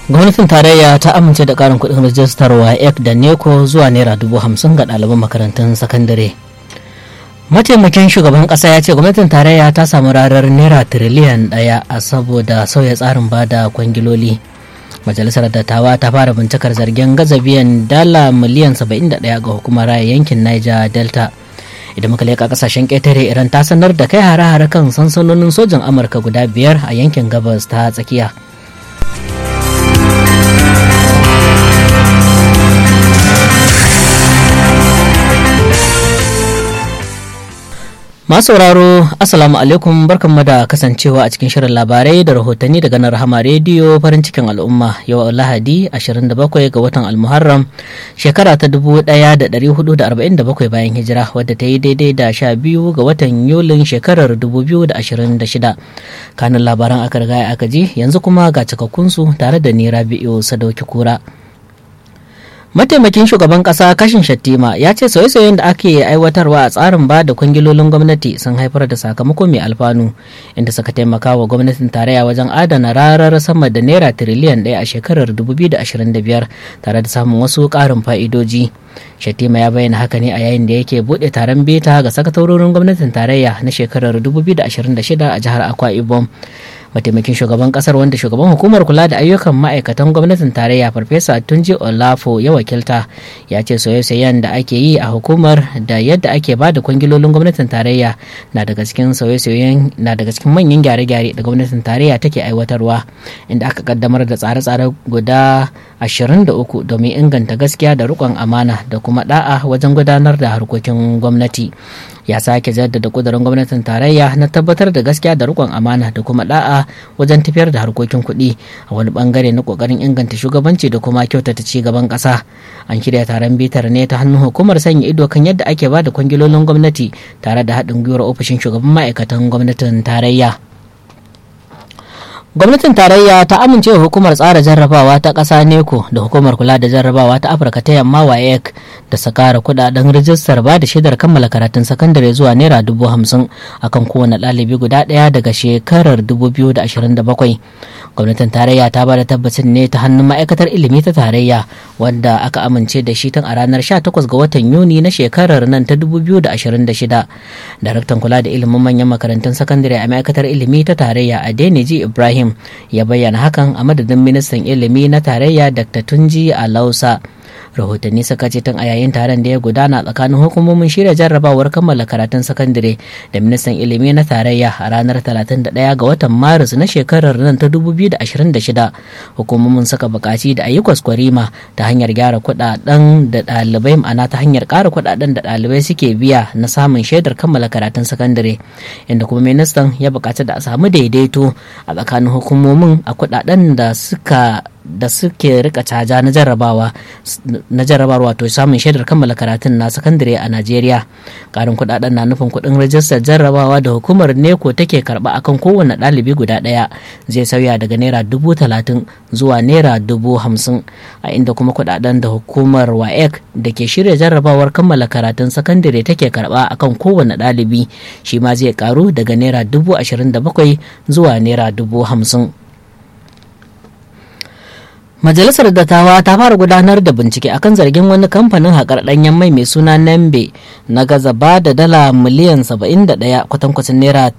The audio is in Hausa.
Gwamnatin tarayya ta amince da karin kuɗin rajistar WAEC da NECO zuwa naira 50,000 ga ɗaliban makarantun sakandare. Mataimakin shugaban ƙasa ya ce gwamnatin tarayya ta samu rarar naira tiriliyan 1 a saboda sauya tsarin bada kwangiloli. Majalisar dattawa ta fara bincikar zargin gaza biyan dala miliyan 71 ga hukumar raya yankin Niger Delta. Idan muka leƙa ƙasashen ƙetare, Iran ta sanar da kai hare-hare kan sansanonin sojan Amurka guda 5 a yankin gabas ta tsakiya. Masu sauraro, Assalamu alaikum, barkanmu da kasancewa a cikin shirin labarai da rahotanni daga nan Rahama Rediyo farin cikin al'umma. Yau Lahadi 27 ga watan Almuharram shekara ta 1447 bayan hijira, wadda ta yi daidai da 12 ga watan Yulin shekarar 2026. Kanun labaran aka riga aka ji, yanzu kuma ga cikakkunsu tare da ni Rabi'u Sadauki Kura. Mataimakin shugaban kasa Kashin Shattima ya ce sauye-sauyen da ake aiwatarwa a tsarin ba da kwangilolin gwamnati sun haifar da sakamako mai alfanu, inda suka taimaka wa gwamnatin tarayya wajen adana rarar sama da naira tiriliyan 1 a shekarar 2025 tare da samun wasu ƙarin fa'idoji. Shattima ya bayyana haka ne a yayin da yake buɗe taron beta ga sakatarorin gwamnatin tarayya na shekarar 2026 a jihar Akwa Ibom. Mataimakin shugaban kasar, wanda shugaban hukumar kula da ayyukan ma'aikatan gwamnatin tarayya Farfesa Tunji Olafo ya wakilta, ya ce sauye-sauyen da ake yi a hukumar da yadda ake ba da kwangilolin gwamnatin tarayya na daga cikin manyan gyare-gyare da gwamnatin tarayya take aiwatarwa, inda aka kaddamar da tsare-tsare guda 23 domin inganta gaskiya da riƙon amana da kuma da'a wajen gudanar da harkokin gwamnati. Ya sake jaddada kudurin gwamnatin tarayya na tabbatar da gaskiya da riƙon amana da kuma da'a wajen tafiyar da harkokin kuɗi a wani bangare na ƙoƙarin inganta shugabanci da kuma kyautata ci gaban ƙasa. An shirya taron bitar ne ta hannun hukumar sanya ido kan yadda ake ba da kwangilolin gwamnati tare da haɗin gwiwar ofishin shugaban ma'aikatan gwamnatin tarayya. Gwamnatin tarayya ta amince wa hukumar tsara jarrabawa ta ƙasa NECO da hukumar kula da jarrabawa ta Afirka ta Yamma WAEC da su kara kudaden rijistar ba da shaidar kammala karatun sakandare zuwa naira 50,000 akan kowane ɗalibi guda ɗaya daga shekarar 2027. Gwamnatin tarayya ta ba da tabbacin ne ta hannun ma'aikatar ilimi ta tarayya, wanda aka amince da shi tun a ranar 18 ga watan Yuni na shekarar nan ta 2026. Daraktan kula da ilimin manyan makarantun sakandare a ma'aikatar ilimi ta tarayya Adeniji Ibrahim ya bayyana hakan a madadin ministan ilimi na tarayya Dr. Tunji Alausa. Rahotanni suka ce tun a yayin taron da ya gudana tsakanin hukumomin shirya jarrabawar kammala karatun sakandare da ministan ilimi na tarayya a ranar 31 ga watan Maris na shekarar nan ta 2026, hukumomin suka buƙaci da a yi kwaskwarima ta hanyar gyara kuɗaɗen da ɗalibai, ma'ana ta hanyar ƙara kuɗaɗen da ɗalibai suke biya na samun shaidar kammala karatun sakandare, inda kuma ministan ya buƙaci da a samu daidaito a tsakanin hukumomin a kuɗaɗen da suke rika caja na jarrabawa wato samun shaidar kammala karatun na sakandare a Najeriya. Karin kudaden na nufin kudin rajistar jarrabawa da hukumar NECO take karba akan kowane ɗalibi guda ɗaya zai sauya daga naira 30,000 zuwa naira 50,000, a inda kuma kudaden da hukumar WAEC da ke shirya jarrabawar kammala karatun sakandare take karba akan kowane ɗalibi shi ma zai karu daga naira 27,000 zuwa naira 50,000. Majalisar Dattawa ta fara gudanar da bincike akan zargin wani kamfanin haƙar ɗanyen mai suna Nembe na gaza ba da dala miliyan 71 kwatankwacin naira